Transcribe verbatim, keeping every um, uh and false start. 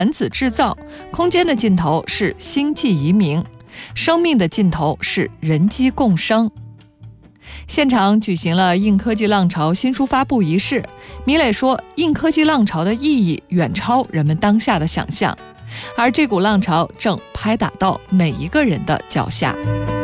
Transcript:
原子制造，空间的尽头是星际移民，生命的尽头是人机共生。现场举行了硬科技浪潮新书发布仪式，米磊说，硬科技浪潮的意义远超人们当下的想象，而这股浪潮正拍打到每一个人的脚下。